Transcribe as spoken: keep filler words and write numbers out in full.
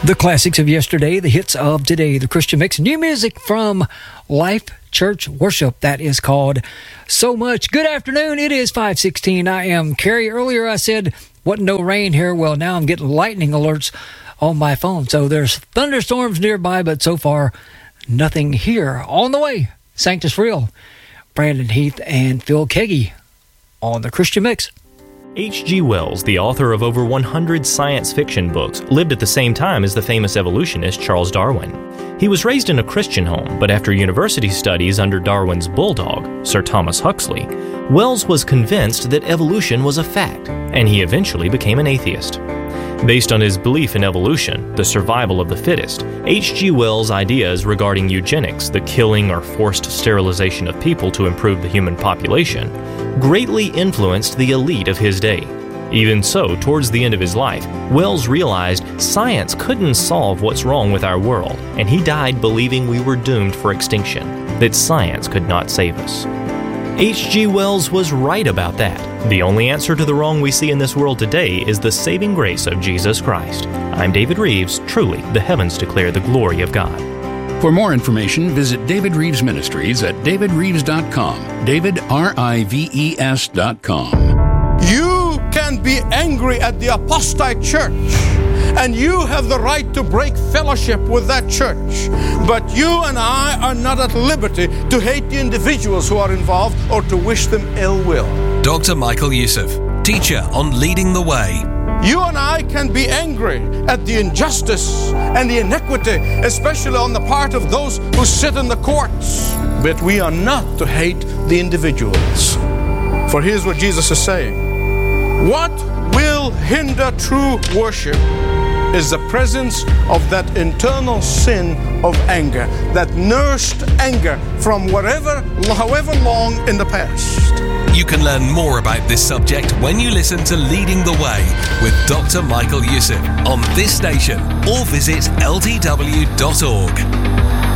The classics of yesterday, the hits of today, the Christian Mix, new music from Life Church Worship. That is called So Much. Good afternoon. It is five sixteen. I am Carrie. Earlier I said wasn't no rain here. Well, now I'm getting lightning alerts on my phone. So there's thunderstorms nearby, but so far nothing here. On the way, Sanctus Real, Brandon Heath, and Phil Keggy on the Christian Mix. H G Wells, the author of over one hundred science fiction books, lived at the same time as the famous evolutionist Charles Darwin. He was raised in a Christian home, but after university studies under Darwin's bulldog, Sir Thomas Huxley, Wells was convinced that evolution was a fact, and he eventually became an atheist. Based on his belief in evolution, the survival of the fittest, H G Wells' ideas regarding eugenics, the killing or forced sterilization of people to improve the human population, greatly influenced the elite of his day. Even so, towards the end of his life, Wells realized science couldn't solve what's wrong with our world, and he died believing we were doomed for extinction, that science could not save us. H G Wells was right about that. The only answer to the wrong we see in this world today is the saving grace of Jesus Christ. I'm David Reeves. Truly, the heavens declare the glory of God. For more information, visit David Reeves Ministries at david reeves dot com. David, R I V E S dot com. You can be angry at the apostate church, and you have the right to break fellowship with that church. But you and I are not at liberty to hate the individuals who are involved or to wish them ill will. Doctor Michael Youssef, teacher on Leading the Way. You and I can be angry at the injustice and the iniquity, especially on the part of those who sit in the courts. But we are not to hate the individuals. For here's what Jesus is saying. What will hinder true worship is the presence of that internal sin of anger, that nursed anger from whatever, however long in the past. You can learn more about this subject when you listen to Leading the Way with Doctor Michael Youssef on this station or visit L T W dot org.